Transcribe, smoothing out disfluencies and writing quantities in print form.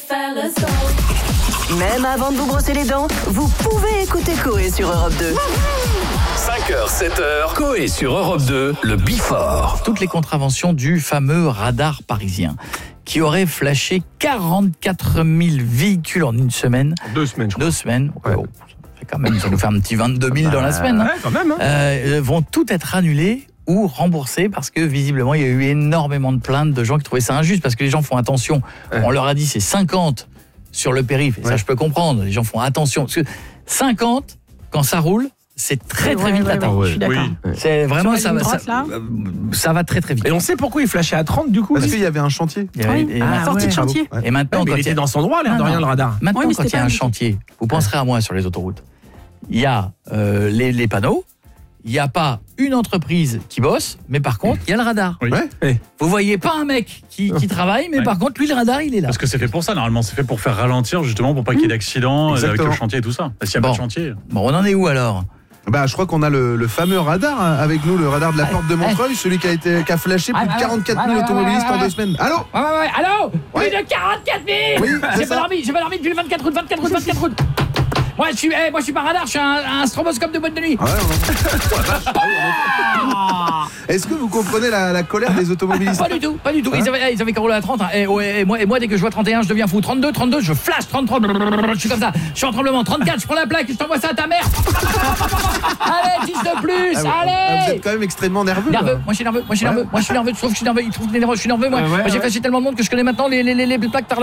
fellas go. Même avant de vous brosser les dents, vous pouvez écouter Coé sur Europe 2. 5h, 7h, Coé sur Europe 2, le Before. Toutes les contraventions du fameux radar parisien qui aurait flashé 44 000 véhicules en une semaine. 2 semaines, je crois. 2 semaines. Ouais. Bon, quand même, ça nous fait un petit 22 000 dans la semaine. Ouais, quand même. Vont tout être annulés ou remboursés parce que visiblement il y a eu énormément de plaintes de gens qui trouvaient ça injuste parce que les gens font attention. On leur a dit c'est 50 sur le périph', et ça je peux comprendre, les gens font attention parce que 50 quand ça roule, c'est très vite atteint. Je suis d'accord. C'est vraiment Sur la ligne droite, là ça va très vite. Et on sait pourquoi il flashait à 30 du coup. Parce qu'il y avait un chantier. Il y avait- et maintenant- sortie de chantier. Et maintenant, Mais quand il était dans son droit, l'air de rien, le radar. Maintenant, Oui, mais quand c'était il y a pas un indiqué. chantier, vous penserez à moi sur les autoroutes. Il y a les panneaux, il n'y a pas une entreprise qui bosse, mais par contre, il y a le radar. Oui. Ouais. Vous voyez pas un mec qui travaille, mais par contre, lui, le radar, il est là. Parce que c'est fait pour ça, normalement. C'est fait pour faire ralentir, justement, pour pas qu'il y ait d'accidents avec Exactement. le chantier et tout ça. S'il n'y a pas Bon. de chantier. Bon, on en est où alors ? Je crois qu'on a le fameux radar avec nous, le radar de la porte de Montreuil, celui qui a flashé plus de 44 000 automobilistes en 2 semaines. Allô ? Allô ? Ouais. Plus de 44 000 Oui, c'est ça. J'ai pas dormi depuis le 24 août. Moi, je suis pas radar, je suis un stroboscope de boîte de nuit. Ah ouais, Est-ce que vous comprenez la colère des automobilistes ? Pas du tout. Ils avaient qu'à rouler à 30. Et moi, dès que je vois 31, je deviens fou. 32, je flash. 33, je suis comme ça. Je suis en tremblement. 34, je prends la plaque et je t'envoie ça à ta mère. Allez, 10 de plus. Vous Allez. êtes quand même extrêmement nerveux. Nerveux. là. Moi, je suis nerveux. Je trouve que je suis nerveux. Il trouve que je suis nerveux. Moi, j'ai flashé tellement de monde que je connais maintenant les plaques par